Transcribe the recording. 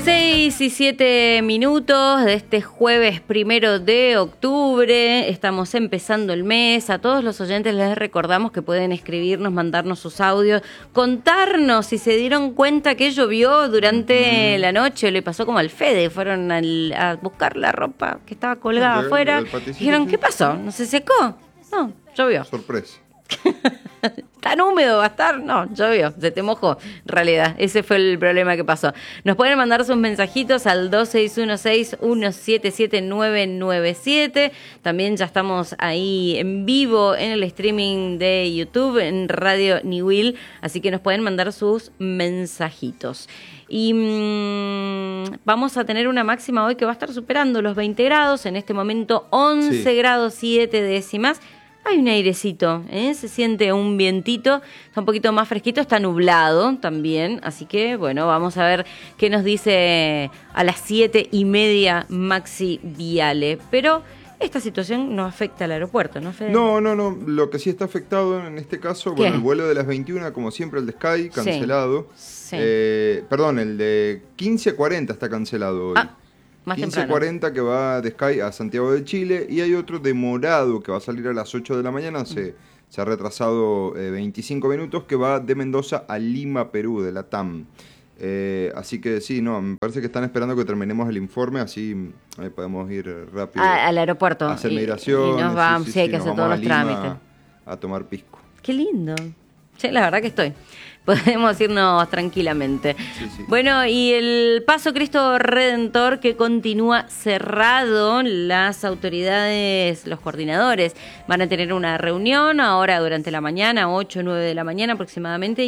6:07 de este jueves 1 de octubre. Estamos empezando el mes. A todos los oyentes les recordamos que pueden escribirnos, mandarnos sus audios, contarnos si se dieron cuenta que llovió durante la noche. Le pasó como al Fede, fueron a buscar la ropa que estaba colgada afuera. Dijeron, ¿qué pasó? ¿No se secó? No, llovió. Sorpresa. ¿Tan húmedo va a estar? No, llovió, se te mojó. En realidad, ese fue el problema que pasó. Nos pueden mandar sus mensajitos al 2616-177997. También ya estamos ahí en vivo en el streaming de YouTube, en Radio Niwil. Así que nos pueden mandar sus mensajitos. Y vamos a tener una máxima hoy que va a estar superando los 20 grados. En este momento 11 grados 7 décimas. Hay un airecito, se siente un vientito, está un poquito más fresquito, está nublado también, así que bueno, vamos a ver qué nos dice a las 7:30 Maxi Viale. Pero esta situación no afecta al aeropuerto, ¿no, Fede? No, lo que sí está afectado en este caso, bueno, el vuelo de las 21, como siempre el de Sky, cancelado. Sí. Perdón, el de 15:40 está cancelado hoy. 15:40 que va de Sky a Santiago de Chile, y hay otro demorado que va a salir a las 8 de la mañana, se ha retrasado 25 minutos, que va de Mendoza a Lima, Perú, de la TAM. Así que sí, me parece que están esperando que terminemos el informe, así podemos ir rápido al aeropuerto. A hacer migraciones. Y nos vamos, hay que hacer todos los trámites. A tomar pisco. Qué lindo. Sí, la verdad que estoy. Podemos irnos tranquilamente. Sí. Bueno, y el Paso Cristo Redentor, que continúa cerrado. Las autoridades, los coordinadores, van a tener una reunión ahora durante la mañana, 8 o 9 de la mañana aproximadamente.